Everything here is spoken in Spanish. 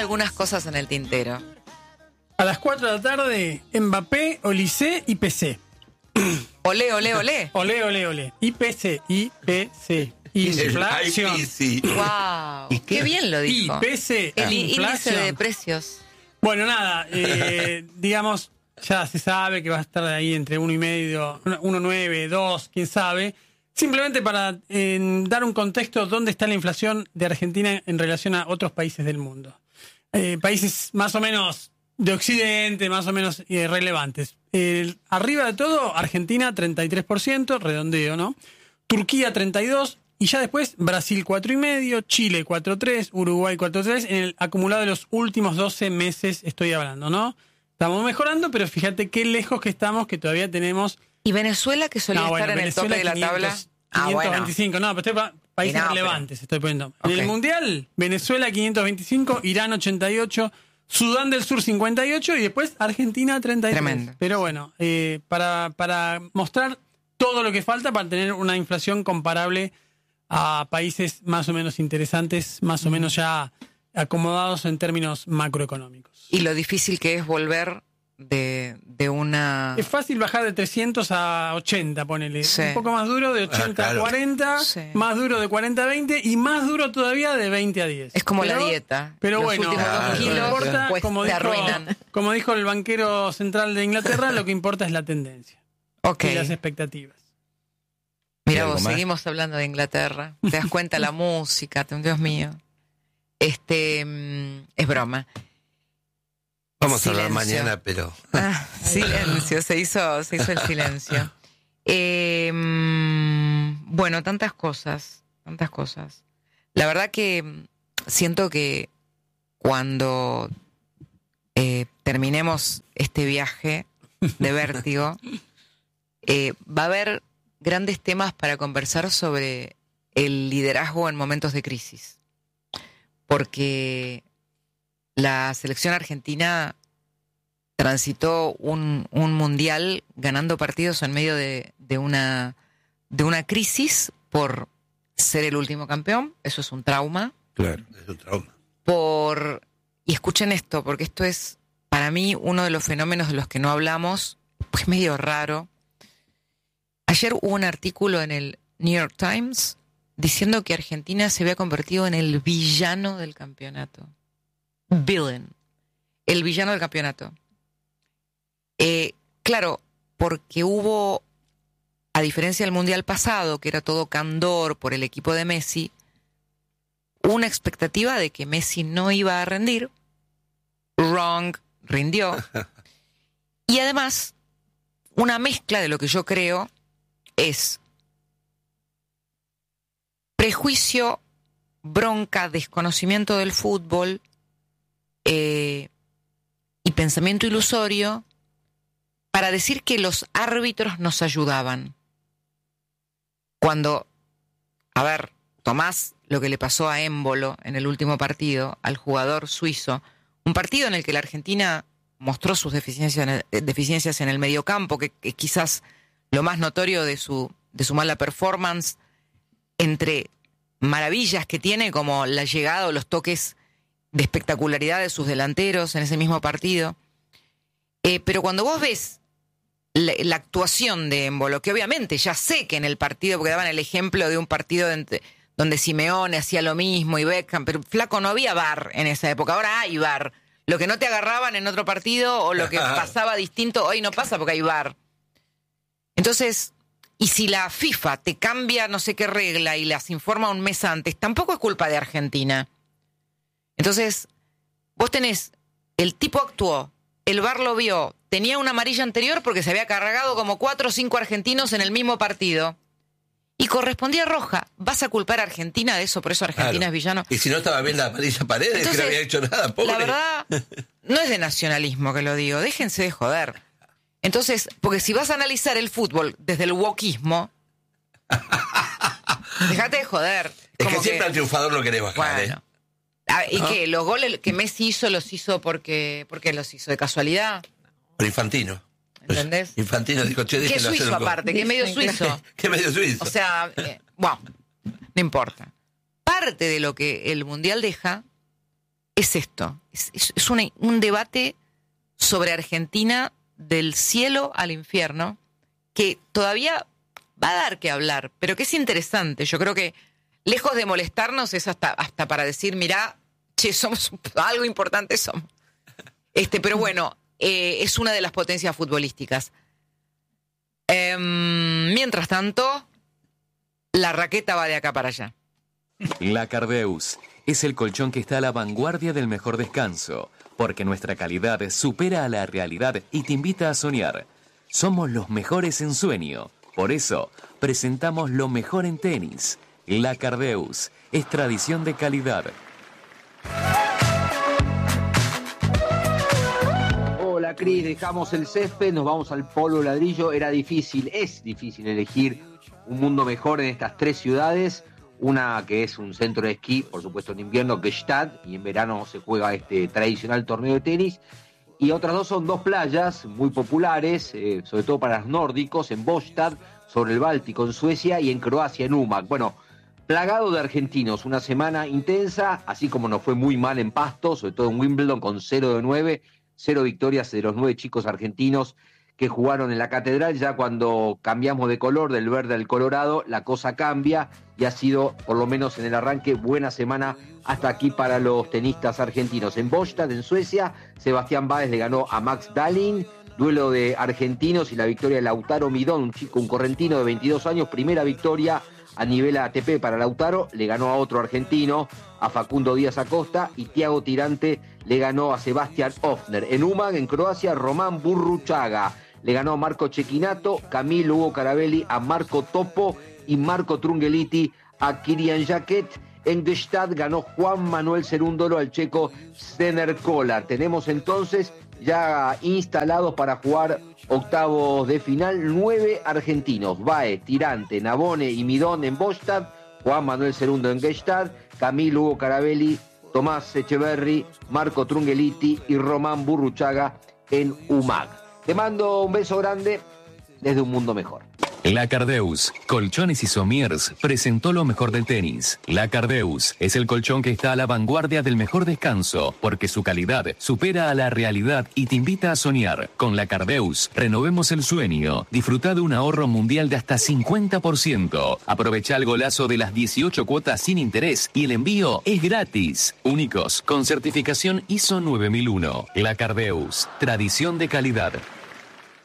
algunas cosas en el tintero. A las 4 de la tarde, Mbappé, Olise y PC. Olé, olé, olé. Olé, olé, olé. IPC. Inflación. Wow. Qué bien lo dijo. IPC. El Inflación. índice de precios. Bueno, nada, digamos, ya se sabe que va a estar ahí entre 1,5, 1,9, 2, quién sabe. Simplemente para dar un contexto dónde está la inflación de Argentina en relación a otros países del mundo. Países más o menos de Occidente, más o menos relevantes. Arriba de todo, Argentina 33%, redondeo, ¿no? Turquía 32%, y ya después Brasil 4,5%, Chile 4,3%, Uruguay 4,3%, en el acumulado de los últimos 12 meses estoy hablando, ¿no? Estamos mejorando, pero fíjate qué lejos que estamos, que todavía tenemos... ¿Y Venezuela, que solía estar en Venezuela, el tope de la tabla? 525, no, pero estoy países relevantes, estoy poniendo. Okay. En el Mundial, Venezuela 525, Irán 88, Sudán del Sur 58 y después Argentina 33. Tremendo. Pero bueno, para mostrar todo lo que falta para tener una inflación comparable a países más o menos interesantes, más o menos ya acomodados en términos macroeconómicos. Y lo difícil que es volver de una... Es fácil bajar de 300 a 80, ponele. Sí. Un poco más duro de 80 a 40, sí. Más duro de 40 a 20 y más duro todavía de 20 a 10. Es como la dieta. Pero los bueno, últimos 2 kilos importa, pues, te arruinan. Como dijo el banquero central de Inglaterra, lo que importa es la tendencia. Okay. Y las expectativas. Mira vos, seguimos hablando de Inglaterra. Te das cuenta la música, Dios mío. Es broma. Vamos a hablar mañana, pero... Silencio, se hizo el silencio. Bueno, tantas cosas. La verdad que siento que cuando terminemos este viaje de vértigo, va a haber grandes temas para conversar sobre el liderazgo en momentos de crisis. Porque la selección argentina transitó un mundial ganando partidos en medio de una crisis por ser el último campeón. Eso es un trauma. Claro, es un trauma. Y escuchen esto, porque esto es para mí uno de los fenómenos de los que no hablamos, pues medio raro. Ayer hubo un artículo en el New York Times diciendo que Argentina se había convertido en el villano del campeonato. Villain. El villano del campeonato. Claro, porque hubo, a diferencia del Mundial pasado, que era todo candor por el equipo de Messi, una expectativa de que Messi no iba a rendir. Wrong, rindió. Y además, una mezcla de lo que yo creo es prejuicio, bronca, desconocimiento del fútbol y pensamiento ilusorio para decir que los árbitros nos ayudaban. Cuando, tomás lo que le pasó a Embolo en el último partido, al jugador suizo, un partido en el que la Argentina mostró sus deficiencias en el mediocampo, que quizás lo más notorio de su mala performance, entre maravillas que tiene como la llegada o los toques de espectacularidad de sus delanteros en ese mismo partido. Pero cuando vos ves la actuación de Embolo, que obviamente ya sé que en el partido, porque daban el ejemplo de un partido donde Simeone hacía lo mismo y Beckham, pero flaco, no había VAR en esa época, ahora hay VAR. Lo que no te agarraban en otro partido o lo que pasaba distinto, hoy no pasa porque hay VAR. Entonces, y si la FIFA te cambia no sé qué regla y las informa un mes antes, tampoco es culpa de Argentina. Entonces, vos tenés, el tipo actuó, el VAR lo vio, tenía una amarilla anterior porque se había cargado como 4 o 5 argentinos en el mismo partido. Y correspondía roja. ¿Vas a culpar a Argentina de eso? Por eso Argentina es villano. Y si no estaba bien la amarilla Paredes, entonces, que no había hecho nada, pobre. La verdad, no es de nacionalismo que lo digo. Déjense de joder. Entonces, porque si vas a analizar el fútbol desde el wokismo, déjate de joder. Es que siempre al triunfador lo querés bajar, bueno. ¿Y ¿no? ¿Qué? ¿Los goles que Messi hizo los hizo porque los hizo? ¿De casualidad? Por Infantino. ¿Entendés? Infantino dijo, che, ¿qué suizo aparte? ¿Qué medio suizo? ¿Qué medio suizo? O sea, bueno, no importa. Parte de lo que el Mundial deja es esto. Es un debate sobre Argentina del cielo al infierno que todavía va a dar que hablar, pero que es interesante. Yo creo que lejos de molestarnos es hasta para decir, mirá, che, somos algo importante somos. Pero bueno, es una de las potencias futbolísticas. Mientras tanto, la raqueta va de acá para allá. La Cardeus es el colchón que está a la vanguardia del mejor descanso, porque nuestra calidad supera a la realidad y te invita a soñar. Somos los mejores en sueño, por eso presentamos lo mejor en tenis. La Cardeus es tradición de calidad. Hola Cris, dejamos el césped, nos vamos al polvo ladrillo. Es difícil elegir un mundo mejor en estas 3 ciudades. Una que es un centro de esquí, por supuesto en invierno, Gstaad, y en verano se juega este tradicional torneo de tenis. Y otras 2 son 2 playas muy populares, sobre todo para los nórdicos, en Båstad, sobre el Báltico, en Suecia, y en Croacia, en Umag. Bueno, plagado de argentinos, una semana intensa, así como nos fue muy mal en Pasto, sobre todo en Wimbledon, con 0-9, 0 victorias de los 9 chicos argentinos que jugaron en la Catedral. Ya cuando cambiamos de color, del verde al colorado, la cosa cambia, y ha sido, por lo menos en el arranque, buena semana hasta aquí para los tenistas argentinos. En Båstad, en Suecia, Sebastián Báez le ganó a Max Dalin, duelo de argentinos, y la victoria de Lautaro Midón, un correntino de 22 años, primera victoria a nivel ATP para Lautaro, le ganó a otro argentino, a Facundo Díaz Acosta, y Thiago Tirante le ganó a Sebastián Ofner. En Umag, en Croacia, Román Burruchaga le ganó a Marco Cecchinato, Camilo Hugo Carabelli a Marco Topo, y Marco Trungeliti a Kirian Jaquet. En Gstaad ganó Juan Manuel Cerúndolo al checo Stener Kolar. Tenemos entonces ya instalados para jugar octavos de final 9 argentinos: Báez, Tirante, Navone y Midón en Båstad, Juan Manuel Cerúndo en Gstaad, Camilo Hugo Carabelli, Tomás Echeverry, Marco Trungeliti y Román Burruchaga en Umag. Te mando un beso grande desde un mundo mejor. La Cardeus, Colchones y Somiers, presentó lo mejor del tenis. La Cardeus es el colchón que está a la vanguardia del mejor descanso, porque su calidad supera a la realidad y te invita a soñar. Con La Cardeus, renovemos el sueño. Disfruta de un ahorro mundial de hasta 50%. Aprovecha el golazo de las 18 cuotas sin interés y el envío es gratis. Únicos, con certificación ISO 9001. La Cardeus, tradición de calidad.